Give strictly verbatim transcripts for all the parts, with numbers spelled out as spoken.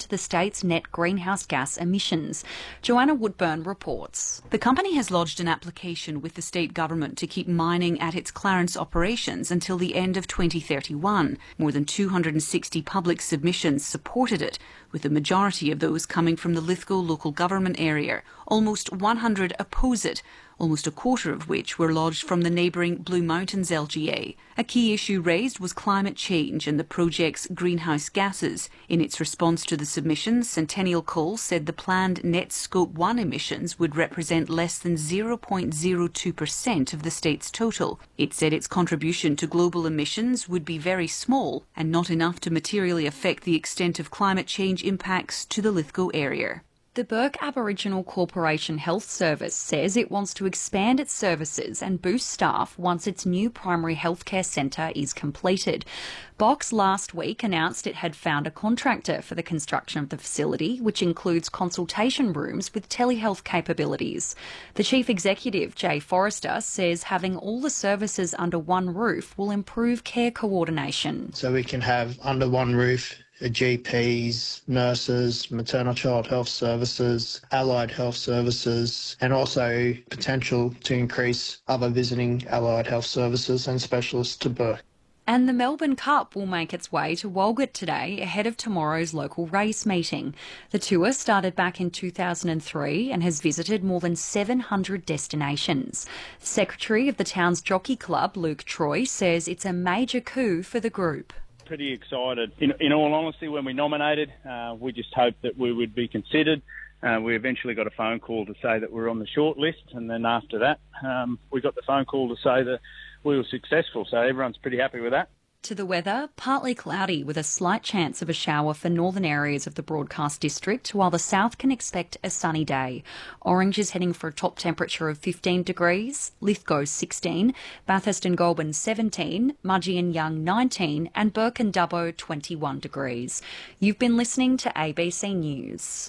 to the state's net greenhouse gas emissions. Joanna Woodburn reports. The company has lodged an application with the state government to keep mining at its Clarence operations until the end of twenty thirty-one. More than two hundred sixty public submissions supported it, with the majority of those coming from the Lithgow local government area. Almost one hundred oppose it, almost a quarter of which were lodged from the neighbouring Blue Mountains L G A. A key issue raised was climate change and the project's greenhouse gases. In its response to the submissions, Centennial Coal said the planned net Scope one emissions would represent less than zero point zero two percent of the state's total. It said its contribution to global emissions would be very small and not enough to materially affect the extent of climate change impacts to the Lithgow area. The Burke Aboriginal Corporation Health Service says it wants to expand its services and boost staff once its new primary healthcare centre is completed. Box last week announced it had found a contractor for the construction of the facility, which includes consultation rooms with telehealth capabilities. The Chief Executive, Jay Forrester, says having all the services under one roof will improve care coordination. So we can have under one roof G Ps, nurses, maternal child health services, allied health services, and also potential to increase other visiting allied health services and specialists to Burke. And the Melbourne Cup will make its way to Walgett today ahead of tomorrow's local race meeting. The tour started back in two thousand three and has visited more than seven hundred destinations. The Secretary of the town's jockey club, Luke Troy, says it's a major coup for the group. Pretty excited. In, in all honesty, when we nominated, uh, we just hoped that we would be considered. Uh, we eventually got a phone call to say that we're on the short list, and then after that, um, we got the phone call to say that we were successful, so everyone's pretty happy with that. To the weather, partly cloudy with a slight chance of a shower for northern areas of the broadcast district, while the south can expect a sunny day. Orange is heading for a top temperature of fifteen degrees, Lithgow sixteen, Bathurst and Goulburn seventeen, Mudgee and Young nineteen, and Burke and Dubbo twenty-one degrees. You've been listening to A B C News.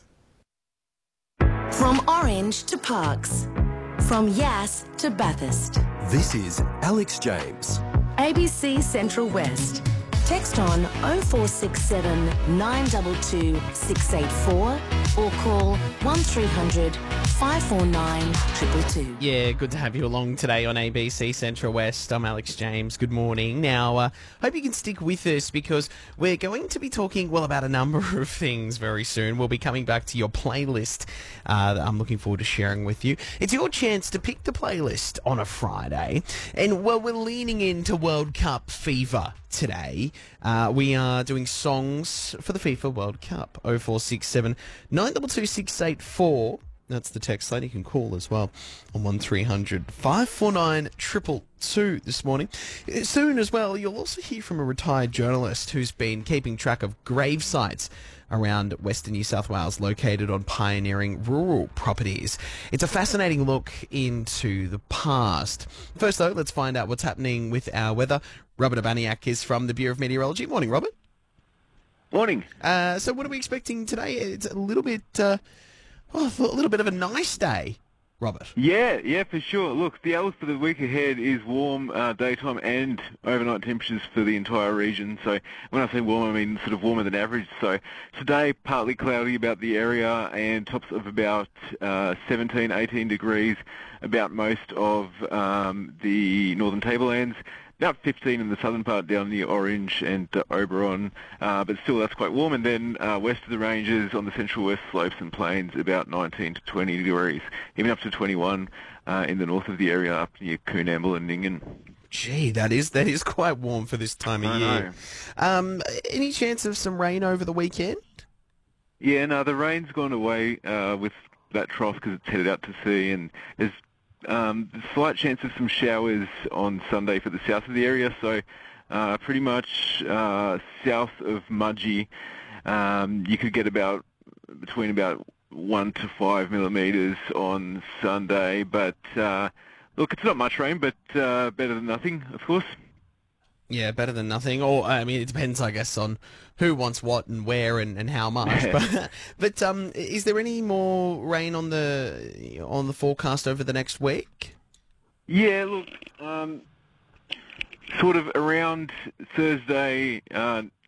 From Orange to Parkes, from Yass to Bathurst. This is Alex James. A B C Central West. Text on oh four six seven, nine two two, six eight four or call one three hundred, five four nine, two two two. Yeah, good to have you along today on A B C Central West. I'm Alex James. Good morning. Now, uh, hope you can stick with us because we're going to be talking, well, about a number of things very soon. We'll be coming back to your playlist uh, that I'm looking forward to sharing with you. It's your chance to pick the playlist on a Friday. And, well, we're leaning into World Cup fever today. Uh, we are doing songs for the FIFA World Cup. oh four six seven, nine two two, six eight four. That's the text line. You can call as well on one three hundred, five four nine, two two two this morning. Soon as well, you'll also hear from a retired journalist who's been keeping track of grave sites around Western New South Wales located on pioneering rural properties. It's a fascinating look into the past. First, though, let's find out what's happening with our weather. Robert Abaniak is from the Bureau of Meteorology. Morning, Robert. Morning. Uh, so what are we expecting today? It's a little bit, uh, well, a little bit of a nice day, Robert. Yeah, yeah, for sure. Look, the outlook for the week ahead is warm uh, daytime and overnight temperatures for the entire region. So when I say warm, I mean sort of warmer than average. So today, partly cloudy about the area and tops of about uh, seventeen, eighteen degrees about most of um, the northern tablelands. About fifteen in the southern part down near Orange and uh, Oberon, uh, but still that's quite warm. And then uh, west of the ranges on the central west slopes and plains, about nineteen to twenty degrees, even up to twenty-one uh, in the north of the area up near Coonamble and Nyngan. Gee, that is that is quite warm for this time of I year. Um, any chance of some rain over the weekend? Yeah, no, the rain's gone away uh, with that trough because it's headed out to sea, and there's Um, the slight chance of some showers on Sunday for the south of the area, so uh, pretty much uh, south of Mudgee, um, you could get about between about one to five millimetres on Sunday. But uh, look, it's not much rain, but uh, better than nothing, of course. Yeah, better than nothing. Or, I mean, it depends, I guess, on who wants what and where and, and how much. but but um, is there any more rain on the on the forecast over the next week? Yeah, look, um, sort of around Thursday, uh,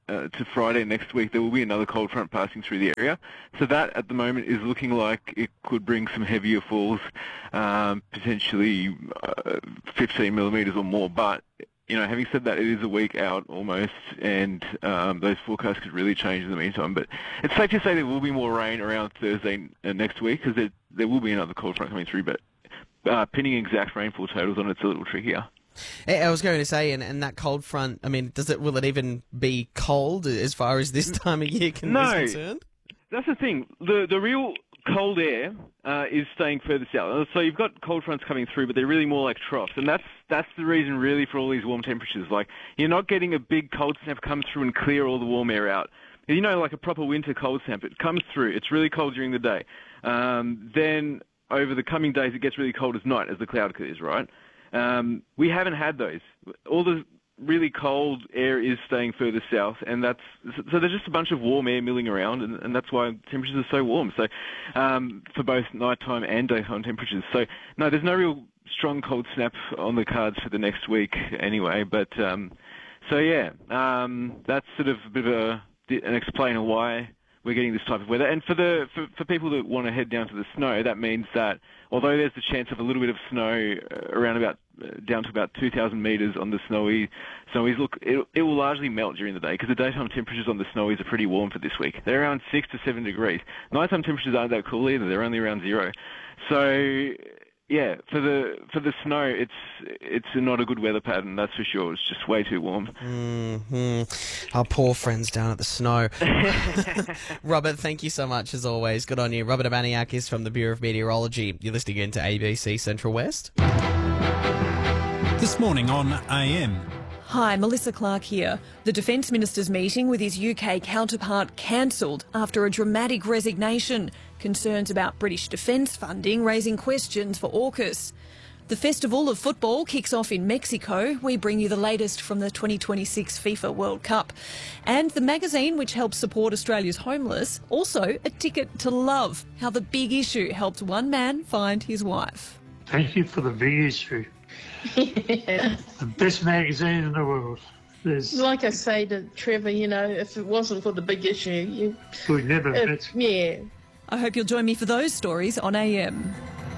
uh, to Friday next week, there will be another cold front passing through the area. So that, at the moment, is looking like it could bring some heavier falls, um, potentially uh, fifteen millimetres or more. But, you know, having said that, it is a week out almost, and um, those forecasts could really change in the meantime. But it's safe to say there will be more rain around Thursday uh, next week, because there, there will be another cold front coming through. But uh, pinning exact rainfall totals on it's a little trickier. I was going to say, and, and that cold front, I mean, does it will it even be cold as far as this time of year can no, is concerned? That's the thing. The the real cold air uh, is staying further south. So you've got cold fronts coming through, but they're really more like troughs. And that's that's the reason really for all these warm temperatures. Like, you're not getting a big cold snap come through and clear all the warm air out. You know, like a proper winter cold snap, it comes through. It's really cold during the day. Um, then over the coming days, it gets really cold as night as the cloud clears, right? Um, we haven't had those. All the really cold air is staying further south, and that's so there's just a bunch of warm air milling around, and, and that's why temperatures are so warm. So um, for both nighttime and daytime temperatures. So no, there's no real strong cold snap on the cards for the next week anyway. But um, so yeah, um, that's sort of a bit of a, an explainer why we're getting this type of weather. And for the for, for people that want to head down to the snow, that means that although there's the chance of a little bit of snow around about uh, down to about two thousand metres on the snowy snowies, look, it, it will largely melt during the day, because the daytime temperatures on the snowies are pretty warm for this week. They're around six to seven degrees. Nighttime temperatures aren't that cool either. They're only around zero. So yeah, for the for the snow, it's it's not a good weather pattern, that's for sure. It's just way too warm. Mm-hmm. Our poor friends down at the snow. Robert, thank you so much as always. Good on you. Robert Abaniakis from the Bureau of Meteorology. You're listening in to A B C Central West. This morning on A M. Hi, Melissa Clark here. The Defence Minister's meeting with his U K counterpart cancelled after a dramatic resignation. Concerns about British defence funding raising questions for AUKUS. The Festival of Football kicks off in Mexico. We bring you the latest from the twenty twenty-six FIFA World Cup. And the magazine which helps support Australia's homeless, also a ticket to love, how the Big Issue helped one man find his wife. Thank you for the Big Issue. The best magazine in the world. There's... Like I say to Trevor, you know, if it wasn't for the Big Issue, you... We'd never uh, met. Yeah. I hope you'll join me for those stories on A M.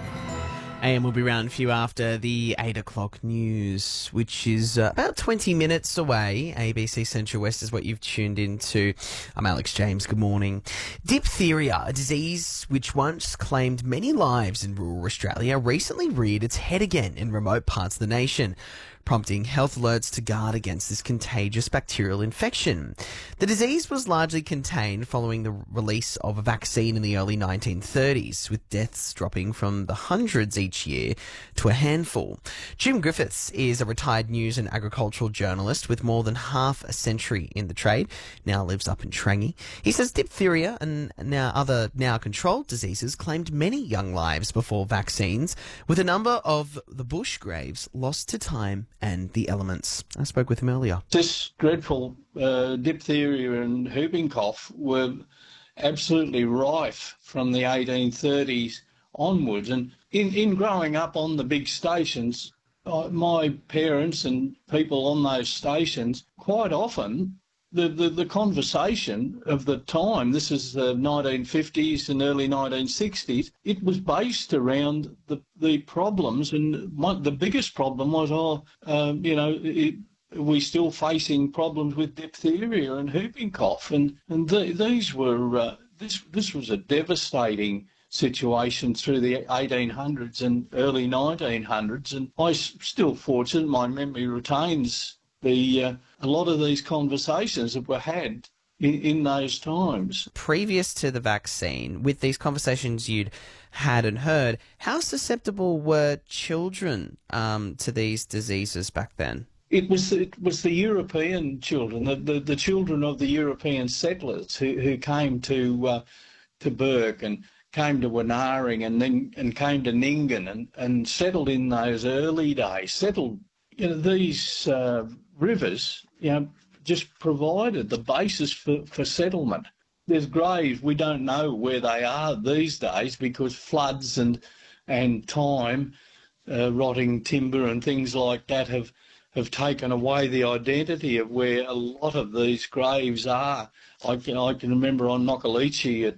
A M will be round for you after the eight o'clock news, which is uh, about twenty minutes away. A B C Central West is what you've tuned into. I'm Alex James. Good morning. Diphtheria, a disease which once claimed many lives in rural Australia, recently reared its head again in remote parts of the nation, prompting health alerts to guard against this contagious bacterial infection. The disease was largely contained following the release of a vaccine in the early nineteen thirties, with deaths dropping from the hundreds each year to a handful. Jim Griffiths is a retired news and agricultural journalist with more than half a century in the trade, now lives up in Trangie. He says diphtheria and now other now controlled diseases claimed many young lives before vaccines, with a number of the bush graves lost to time and the elements. I spoke with him earlier. This dreadful uh, diphtheria and whooping cough were absolutely rife from the eighteen thirties onwards. And in, in growing up on the big stations, uh, my parents and people on those stations, quite often, the, the, the conversation of the time, this is the nineteen fifties and early nineteen sixties, it was based around the, the problems, and my, the biggest problem was, oh, um, you know, it, we're still facing problems with diphtheria and whooping cough, and, and the, these were, uh, this, this was a devastating situation through the eighteen hundreds and early nineteen hundreds, and I'm still fortunate, my memory retains the uh, a lot of these conversations that were had in, in those times. Previous to the vaccine, with these conversations you'd had and heard, how susceptible were children um, to these diseases back then? It was it was the European children, the, the, the children of the European settlers who, who came to uh, to Bourke and came to Wenaring and then and came to Nyngan and, and settled in those early days. Settled, you know, these uh, rivers, you know, just provided the basis for, for settlement. There's graves, we don't know where they are these days because floods and and time, uh, rotting timber and things like that have have taken away the identity of where a lot of these graves are. I can, I can remember on Noccolici at